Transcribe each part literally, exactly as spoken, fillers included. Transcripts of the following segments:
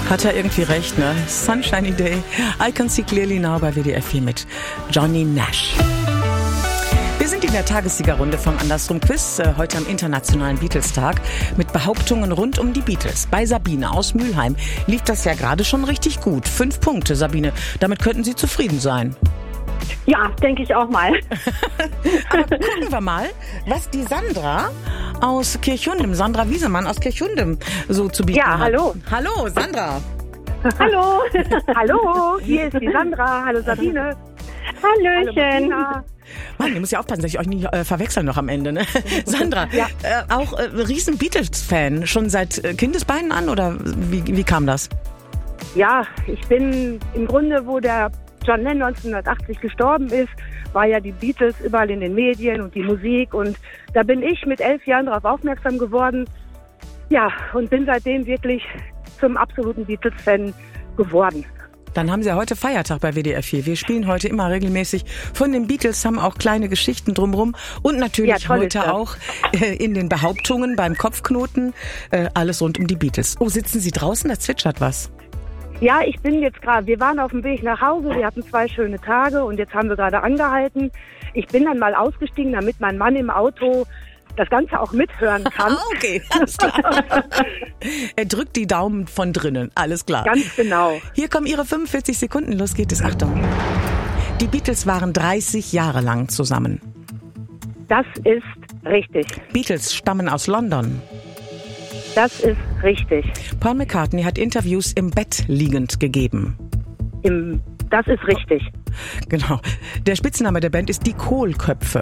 Hat er irgendwie recht, ne? Sunshiny Day. I Can See Clearly Now bei W D R vier mit Johnny Nash. Wir sind in der Tagessiegerrunde vom Andersrum Quiz, äh, heute am Internationalen Beatles-Tag, mit Behauptungen rund um die Beatles. Bei Sabine aus Mülheim lief das ja gerade schon richtig gut. Fünf Punkte, Sabine. Damit könnten Sie zufrieden sein. Ja, denke ich auch mal. Aber gucken wir mal, was die Sandra aus Kirchhundem, Sandra Wiesemann aus Kirchhundem, so zu bieten Ja, hat. hallo. Hallo, Sandra. Hallo. Hallo, hier ist die Sandra. Hallo Sabine. Hallöchen. Hallo, Mann, ihr müsst ja aufpassen, dass ich euch nicht äh, verwechseln noch am Ende. Ne? Sandra, Ja. äh, auch äh, riesen Beatles-Fan, schon seit äh, Kindesbeinen an oder wie, wie kam das? Ja, ich bin im Grunde, wo der John Lennon neunzehnhundertachtzig gestorben ist, war ja die Beatles überall in den Medien und die Musik. Und da bin ich mit elf Jahren darauf aufmerksam geworden. Ja, und bin seitdem wirklich zum absoluten Beatles-Fan geworden. Dann haben Sie ja heute Feiertag bei W D R vier. Wir spielen heute immer regelmäßig von den Beatles, haben auch kleine Geschichten drumherum. Und natürlich Ja, toll ist heute das. auch äh, in den Behauptungen beim Kopfknoten äh, alles rund um die Beatles. Oh, sitzen Sie draußen? Da zwitschert was. Ja, ich bin jetzt gerade, wir waren auf dem Weg nach Hause, wir hatten zwei schöne Tage und jetzt haben wir gerade angehalten. Ich bin dann mal ausgestiegen, damit mein Mann im Auto das Ganze auch mithören kann. Ah, okay, alles klar. Er drückt die Daumen von drinnen, alles klar. Ganz genau. Hier kommen Ihre fünfundvierzig Sekunden, los geht es, Achtung. Die Beatles waren dreißig Jahre lang zusammen. Das ist richtig. Beatles stammen aus London. Das ist richtig. Paul McCartney hat Interviews im Bett liegend gegeben. Im, das ist richtig. Genau. Der Spitzname der Band ist die Kohlköpfe.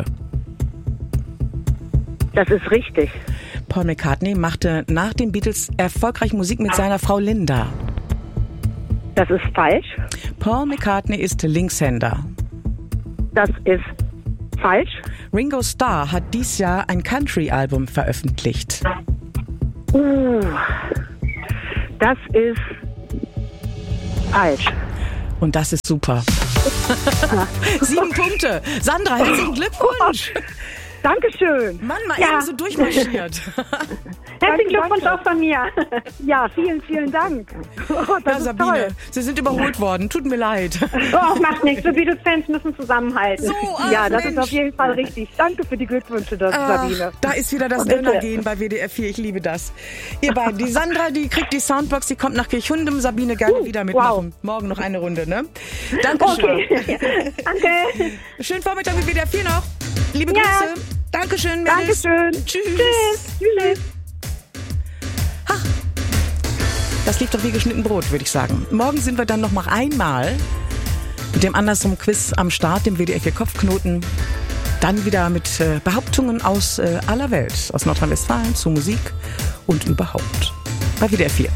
Das ist richtig. Paul McCartney machte nach den Beatles erfolgreich Musik mit seiner Frau Linda. Das ist falsch. Paul McCartney ist Linkshänder. Das ist falsch. Ringo Starr hat dieses Jahr ein Country-Album veröffentlicht. Uh, das ist falsch. Und das ist super. Sieben Punkte. Sandra, herzlichen Glückwunsch. Dankeschön. Mann, mal Ja. eben so durchmarschiert. Herzlichen Glückwunsch auch von mir. Ja, vielen, vielen Dank. Oh, das Ja, ist Sabine, toll. Sie sind überholt worden. Tut mir leid. Oh, macht nichts. Wir Beatles-Fans müssen zusammenhalten. So, ach, Ja, das Mensch. ist auf jeden Fall richtig. Danke für die Glückwünsche, das, Ach, Sabine. da ist wieder das Bitte. Dönergehen bei W D R vier. Ich liebe das. Ihr beiden, die Sandra, die kriegt die Soundbox, die kommt nach Kirchhundem. Sabine, gerne Uh, wieder mitmachen. Morgen noch eine Runde, ne? Dankeschön. Okay. Danke. Schönen Vormittag mit W D R vier noch. Liebe Ja. Grüße. Dankeschön, Mädels. Dankeschön. Tschüss. Tschüss. Das liegt doch wie geschnitten Brot, würde ich sagen. Morgen sind wir dann noch mal einmal mit dem Andersrum Quiz am Start, dem W D R vier Kopfknoten. Dann wieder mit äh, Behauptungen aus äh, aller Welt, aus Nordrhein-Westfalen zu Musik und überhaupt bei W D R vier.